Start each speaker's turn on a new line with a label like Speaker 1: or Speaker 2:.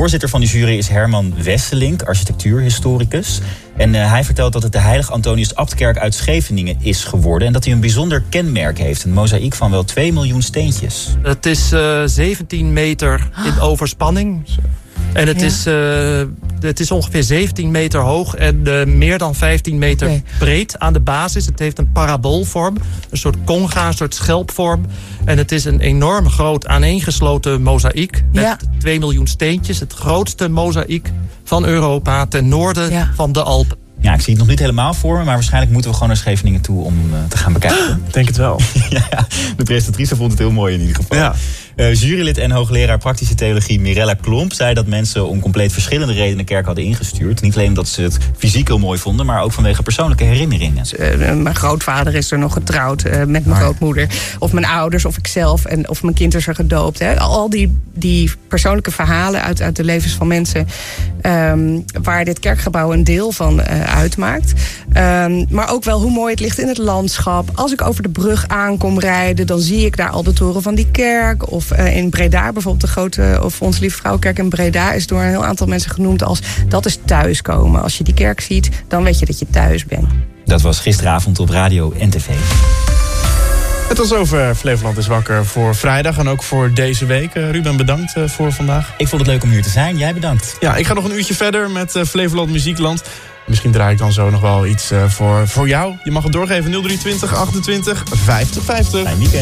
Speaker 1: Voorzitter van de jury is Herman Wesselink, architectuurhistoricus. En hij vertelt dat het de Heilig Antonius Abtkerk uit Scheveningen is geworden. En dat hij een bijzonder kenmerk heeft. Een mozaïek van wel 2 miljoen steentjes.
Speaker 2: Het is 17 meter in overspanning. En het is ongeveer 17 meter hoog en meer dan 15 meter breed aan de basis. Het heeft een paraboolvorm, een soort conga, een soort schelpvorm. En het is een enorm groot aaneengesloten mozaïek met 2 miljoen steentjes. Het grootste mozaïek van Europa ten noorden van de Alpen.
Speaker 1: Ja, ik zie het nog niet helemaal voor me, maar waarschijnlijk moeten we gewoon naar Scheveningen toe om te gaan bekijken.
Speaker 3: Ik denk het wel.
Speaker 1: Ja, de presentatrice vond het heel mooi in ieder geval.
Speaker 3: Ja.
Speaker 1: Jurylid en hoogleraar praktische theologie Mirella Klomp zei dat mensen om compleet verschillende redenen de kerk hadden ingestuurd. Niet alleen omdat ze het fysiek heel mooi vonden, maar ook vanwege persoonlijke herinneringen.
Speaker 4: Mijn grootvader is er nog getrouwd met mijn grootmoeder. Of mijn ouders, of ikzelf, of mijn kind is er gedoopt. Hè. Al die persoonlijke verhalen uit de levens van mensen waar dit kerkgebouw een deel van uitmaakt. Maar ook wel hoe mooi het ligt in het landschap. Als ik over de brug aankom rijden, dan zie ik daar al de toren van die kerk. Of in Breda, bijvoorbeeld de grote, of Onze Lieve Vrouwenkerk in Breda is door een heel aantal mensen genoemd als dat is thuiskomen. Als je die kerk ziet, dan weet je dat je thuis bent.
Speaker 1: Dat was gisteravond op radio en tv.
Speaker 3: Het was over Flevoland is wakker voor vrijdag en ook voor deze week. Ruben, bedankt voor vandaag.
Speaker 1: Ik vond het leuk om hier te zijn. Jij bedankt.
Speaker 3: Ja, ik ga nog een uurtje verder met Flevoland Muziekland. Misschien draai ik dan zo nog wel iets voor jou. Je mag het doorgeven 0320 28 50 50.
Speaker 1: Fijn weekend.